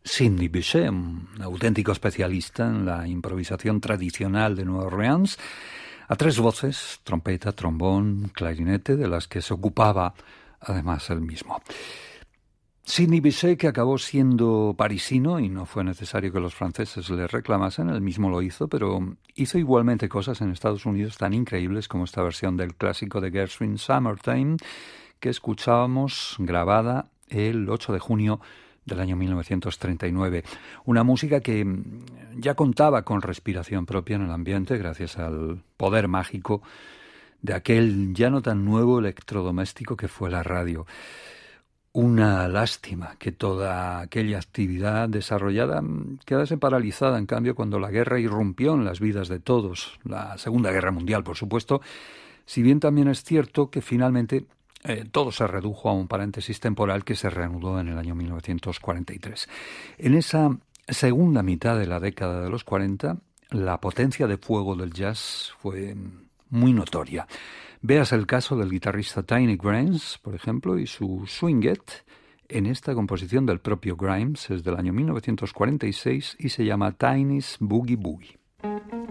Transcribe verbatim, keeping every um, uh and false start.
Sidney Bechet, un auténtico especialista en la improvisación tradicional de Nueva Orleans, a tres voces, trompeta, trombón, clarinete, de las que se ocupaba además él mismo. Sidney Bechet, que acabó siendo parisino y no fue necesario que los franceses le reclamasen, él mismo lo hizo, pero hizo igualmente cosas en Estados Unidos tan increíbles como esta versión del clásico de Gershwin, Summertime, que escuchábamos grabada el ocho de junio del año mil novecientos treinta y nueve. Una música que ya contaba con respiración propia en el ambiente gracias al poder mágico de aquel ya no tan nuevo electrodoméstico que fue la radio. Una lástima que toda aquella actividad desarrollada quedase paralizada, en cambio, cuando la guerra irrumpió en las vidas de todos, la Segunda Guerra Mundial, por supuesto, si bien también es cierto que finalmente Eh, todo se redujo a un paréntesis temporal que se reanudó en el año mil novecientos cuarenta y tres. En esa segunda mitad de la década de los cuarenta, la potencia de fuego del jazz fue muy notoria. Veas el caso del guitarrista Tiny Grimes, por ejemplo, y su swinget en esta composición del propio Grimes, es del año mil novecientos cuarenta y seis y se llama Tiny's Boogie Boogie.